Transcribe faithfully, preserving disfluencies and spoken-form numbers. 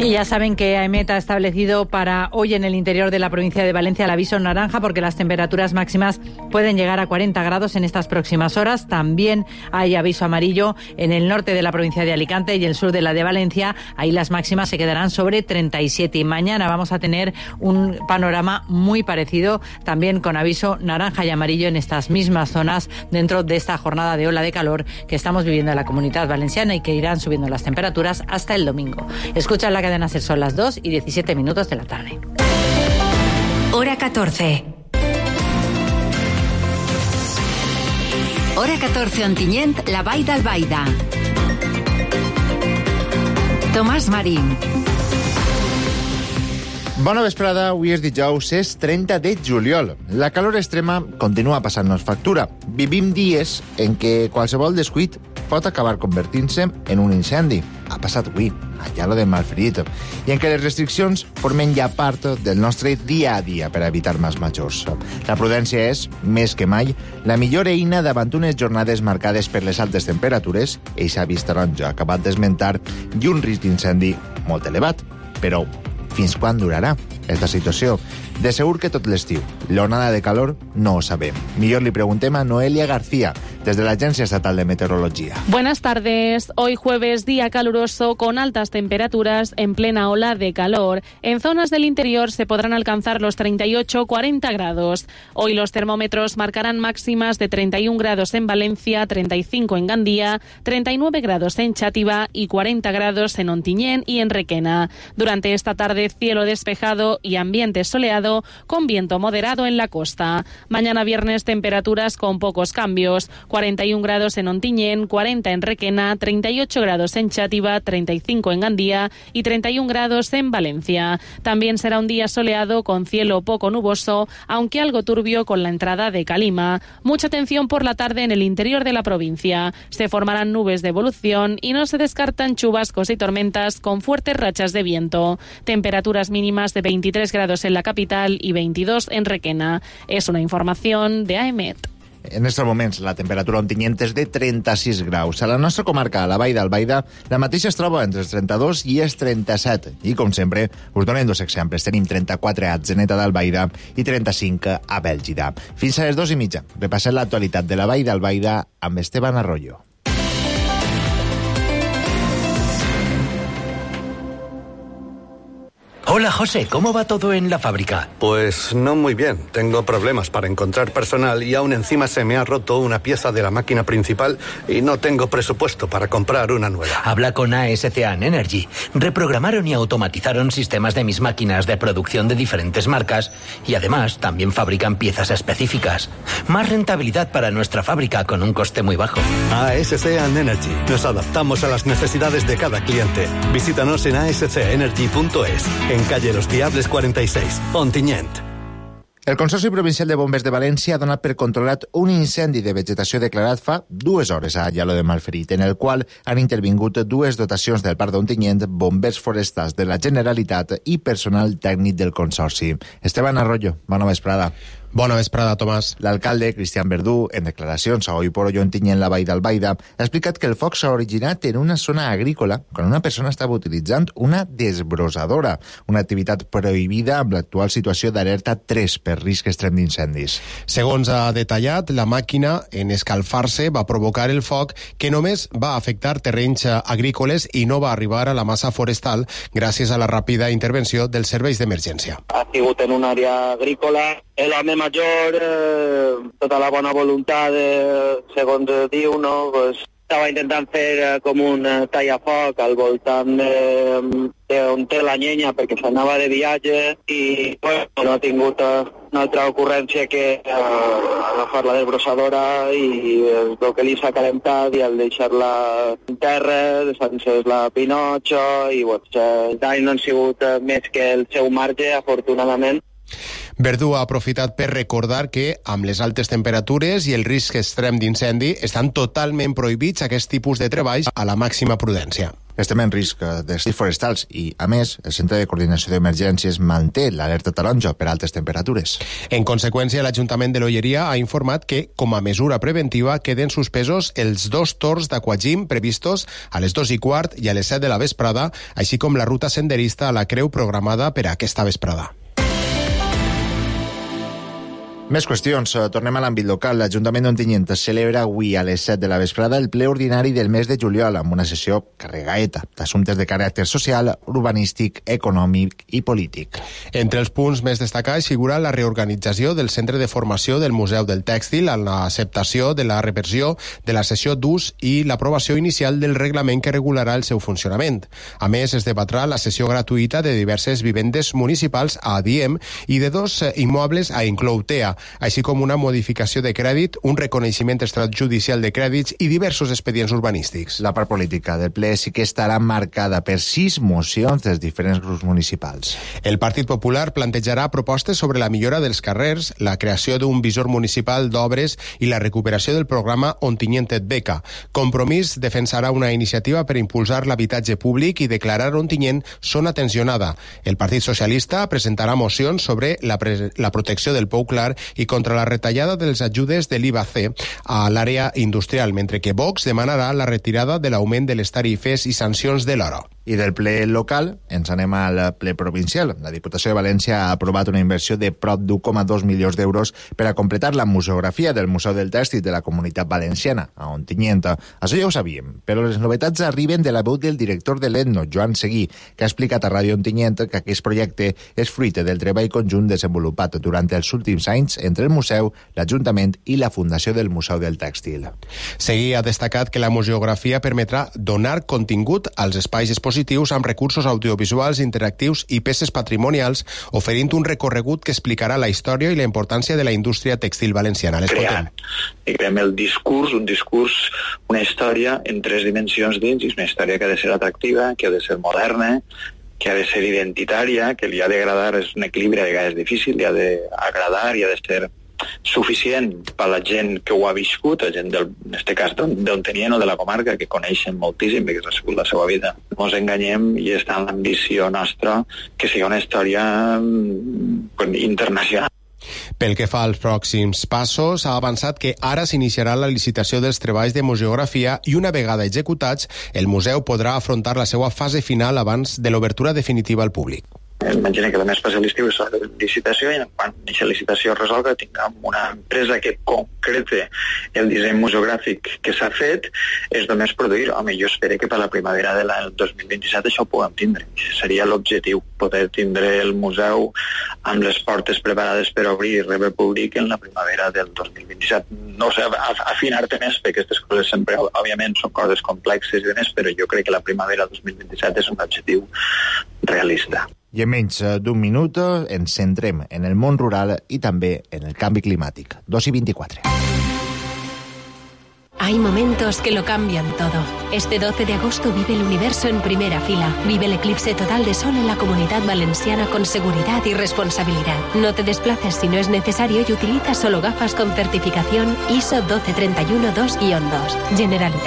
Y ya saben que AEMET ha establecido para hoy en el interior de la provincia de Valencia el aviso naranja porque las temperaturas máximas pueden llegar a cuarenta grados en estas próximas horas. También hay aviso amarillo en el norte de la provincia de Alicante y el sur de la de Valencia. Ahí las máximas se quedarán sobre treinta y siete. Y mañana vamos a tener un panorama muy parecido, también con aviso naranja y amarillo en estas mismas zonas dentro de esta jornada de ola de calor que estamos viviendo en la Comunidad Valenciana y que irán subiendo las temperaturas hasta el domingo. Escucha la cadena SER, son las dos y diecisiete minutos de la tarde. Hora catorce. Hora catorce Ontinyent, la Vall d'Albaida. Tomàs Marín. Bona vesprada, avui és dijous, és trenta de juliol. La calor extrema continua passant-nos factura. Vivim dies en què qualsevol descuit pot acabar convertint-se en un incendi. Ha passat avui, a Lladó de Malferit, i en què les restriccions formen ja part del nostre dia a dia per a evitar mals majors. La prudència és, més que mai, la millor eina davant unes jornades marcades per les altes temperatures, eixa vista taronja acabat d'esmentar, i un risc d'incendi molt elevat. Però fins quan durarà esta situació? De segur que tot l'estiu. L'onada de calor no ho sabem. Millor li preguntem a Noelia García, desde la Agencia Estatal de Meteorología. Buenas tardes. Hoy jueves, día caluroso con altas temperaturas en plena ola de calor. En zonas del interior se podrán alcanzar los treinta y ocho a cuarenta grados. Hoy los termómetros marcarán máximas de treinta y un grados en Valencia, treinta y cinco en Gandía, treinta y nueve grados en Xàtiva y cuarenta grados en Ontinyent y en Requena. Durante esta tarde, cielo despejado y ambiente soleado con viento moderado en la costa. Mañana viernes, temperaturas con pocos cambios. cuarenta y un grados en Ontinyent, cuarenta en Requena, treinta y ocho grados en Xàtiva, treinta y cinco en Gandía y treinta y un grados en Valencia. También será un día soleado con cielo poco nuboso, aunque algo turbio con la entrada de calima. Mucha atención por la tarde en el interior de la provincia. Se formarán nubes de evolución y no se descartan chubascos y tormentas con fuertes rachas de viento. Temperaturas mínimas de veintitrés grados en la capital y veintidós en Requena. És una informació de AEMET. En estos moments la temperatura a Ontinyent és de trenta-sis graus. A la nostra comarca, a la Vall d'Albaida, la mateixa es troba entre els trenta-dos i els trenta-set. I, com sempre, us donem dos exemples. Tenim trenta-quatre a Atzeneta d'Albaida i trenta-cinc a Bèlgida. Fins a les dos i mitja. Repassem l'actualitat de la Vall d'Albaida amb Esteban Arroyo. Hola, José, ¿cómo va todo en la fábrica? Pues no muy bien. Tengo problemas para encontrar personal y aún encima se me ha roto una pieza de la máquina principal y no tengo presupuesto para comprar una nueva. Habla con A S C A N Energy. Reprogramaron y automatizaron sistemas de mis máquinas de producción de diferentes marcas y además también fabrican piezas específicas. Más rentabilidad para nuestra fábrica con un coste muy bajo. A S C A N Energy. Nos adaptamos a las necesidades de cada cliente. Visítanos en a s c energy punto es. En calle Los Diables cuarenta y seis, Ontinyent. El Consorci Provincial de Bombers de València ha donat per controlat un incendi de vegetació declarat fa dues hores a Lladó de Malferit, en el qual han intervingut dues dotacions del Parc d'Ontinyent, bombers forestals de la Generalitat i personal tècnic del Consorci. Esteban Arroyo, bona vesprada. Bona vesprada, Tomàs. L'alcalde, Cristian Verdú, en declaracions a Hoy por Hoy Ontinyent, la Vall d'Albaida, ha explicat que el foc s'ha originat en una zona agrícola quan una persona estava utilitzant una desbrossadora, una activitat prohibida amb l'actual situació d'alerta tres per risc extrem d'incendis. Segons ha detallat, la màquina, en escalfar-se, va provocar el foc que només va afectar terrenys agrícoles i no va arribar a la massa forestal gràcies a la ràpida intervenció dels serveis d'emergència. Ha sigut en una àrea agrícola. L'home major, eh, tota la bona voluntat, eh, segons diu, no, pues, estava intentant fer eh, com un eh, tallafoc al voltant de, de on té la llenya perquè s'anava de viatge i bueno, no ha tingut eh, una altra ocurrència que eh, agafar la desbrossadora i el que li s'ha calentat i al deixar-la en terra, sense la pinotxo i bueno, els danys no han sigut eh, més que el seu marge, afortunadament. Verdú ha aprofitat per recordar que, amb les altes temperatures i el risc extrem d'incendi, estan totalment prohibits aquest tipus de treballs a la màxima prudència. Estem en risc d'excés forestals i, a més, el Centre de Coordinació d'Emergències manté l'alerta taronja per altes temperatures. En conseqüència, l'Ajuntament de l'Olleria ha informat que, com a mesura preventiva, queden suspesos els dos torns d'aquagym previstos a les dos i quart i a les set de la vesprada, així com la ruta senderista a la Creu programada per a aquesta vesprada. Més qüestions. Tornem a l'àmbit local. L'Ajuntament d'Ontinyent celebra avui a les set de la vesprada el ple ordinari del mes de juliol amb una sessió carregaeta d'assumptes de caràcter social, urbanístic, econòmic i polític. Entre els punts més destacats figura la reorganització del centre de formació del Museu del Tèxtil, amb l'acceptació de la reversió de la sessió d'ús i l'aprovació inicial del reglament que regularà el seu funcionament. A més, es debatrà la cessió gratuïta de diverses vivendes municipals a Diem i de dos immobles a Incloutea, així com una modificació de crèdit, un reconeixement extrajudicial de crèdits i diversos expedients urbanístics. La part política del ple sí que estarà marcada per sis mocions dels diferents grups municipals. El Partit Popular plantejarà propostes sobre la millora dels carrers, la creació d'un visor municipal d'obres i la recuperació del programa Ontinyent et Beca. Compromís defensarà una iniciativa per impulsar l'habitatge públic i declarar Ontinyent zona tensionada. El Partit Socialista presentarà mocions sobre la, pre la protecció del Pou Clar i contra la retallada dels ajudes de l'I V A C a l'àrea industrial, mentre que Vox demanarà la retirada de l'augment de les tarifes i sancions de l'oro. I del ple local ens anem al ple provincial. La Diputació de València ha aprovat una inversió de prop d'un coma dos milions d'euros per a completar la museografia del Museu del Tèxtil de la Comunitat Valenciana, a Ontinyent. Això ja ho sabíem, però les novetats arriben de la veu del director de l'Etno, Joan Seguí, que ha explicat a Ràdio Ontinyent que aquest projecte és fruit del treball conjunt desenvolupat durant els últims anys entre el museu, l'Ajuntament i la Fundació del Museu del Tèxtil. Seguí ha destacat que la museografia permetrà donar contingut als espais expositius amb recursos audiovisuals, interactius i peces patrimonials, oferint un recorregut que explicarà la història i la importància de la indústria tèxtil valenciana. Creant, creem el discurs, un discurs, una història en tres dimensions dins, i una història que ha de ser atractiva, que ha de ser moderna, que ha de ser identitària, que li ha d'agradar, és un equilibri a vegades difícil, li ha d'agradar i ha de ser suficient per a la gent que ho ha viscut, la gent, del, en aquest cas, d'Ontinyent o de la comarca, que coneixen moltíssim, perquè ha sigut la seva vida. No ens enganyem i està en l'ambició nostra que sigui una història internacional. Pel que fa als pròxims passos, ha avançat que ara s'iniciarà la licitació dels treballs de museografia i una vegada executats, el museu podrà afrontar la seva fase final abans de l'obertura definitiva al públic. Imagina que només passa l'estiu és la licitació i quan aquesta licitació es resolga tinguem una empresa que concrete el disseny museogràfic que s'ha fet, és només produir. Home, jo espero que per la primavera del dos mil vint-i-set això ho puguem tindre. Seria l'objectiu, poder tindre el museu amb les portes preparades per obrir i rebre públic en la primavera del dos mil vint-i-set. No sé, afinar-te més, perquè aquestes coses sempre, òbviament, són coses complexes i demés, però jo crec que la primavera dos mil vint-i-set és un objectiu realista. I en menys d'un minut ens centrem en el món rural i també en el canvi climàtic. dos i vint-i-quatre. Hay momentos que lo cambian todo. Este doce de agosto vive el universo en primera fila. Vive el eclipse total de sol en la Comunidad Valenciana con seguridad y responsabilidad. No te desplaces si no es necesario y utiliza solo gafas con certificación I S O uno dos tres uno dos guion dos. Generalitat